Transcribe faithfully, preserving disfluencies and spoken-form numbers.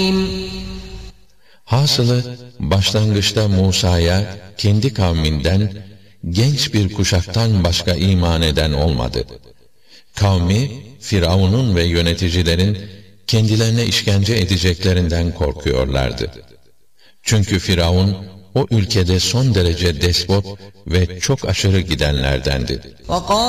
Hasılı başlangıçta Musa'ya kendi kavminden genç bir kuşaktan başka iman eden olmadı. Kavmi Firavun'un ve yöneticilerin kendilerine işkence edeceklerinden korkuyorlardı. Çünkü Firavun o ülkede son derece despot ve çok aşırı gidenlerdendi.